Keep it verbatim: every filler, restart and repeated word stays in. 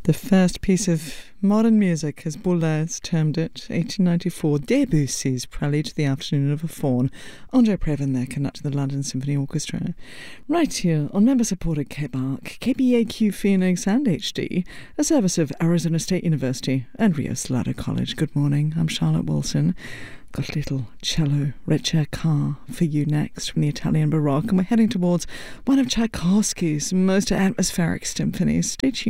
The first piece of modern music, as Boulez termed it, eighteen ninety-four, Debussy's Prelude to the Afternoon of a Faun. Andre Previn there, conducting the London Symphony Orchestra. Right here on member-supported K B A R C, K B A Q Phoenix and H D, a service of Arizona State University and Rio Salado College. Good morning, I'm Charlotte Wilson. Got a little cello ricercar for you next from the Italian Baroque, and we're heading towards one of Tchaikovsky's most atmospheric symphonies. Stay tuned.